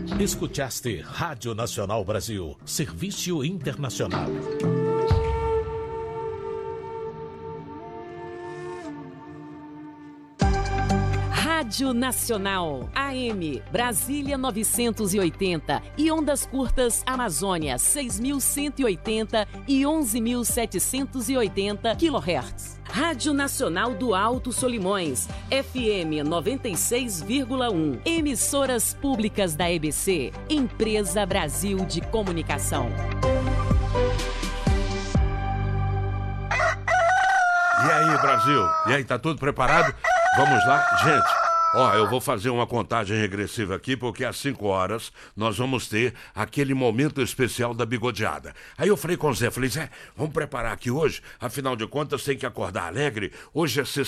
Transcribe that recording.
Escutaste Rádio Nacional Brasil, Serviço Internacional. Rádio Nacional, AM, Brasília 980 e ondas curtas Amazônia 6.180 e 11.780 kHz. Rádio Nacional do Alto Solimões, FM 96,1. Emissoras públicas da EBC, Empresa Brasil de Comunicação. E aí, Brasil? E aí, tá tudo preparado? Vamos lá, gente. Ó, eu vou fazer uma contagem regressiva aqui, porque às 5 horas nós vamos ter aquele momento especial da bigodeada. Aí eu falei com o Zé, Zé, vamos preparar aqui hoje? Afinal de contas, tem que acordar alegre. Hoje é sexta.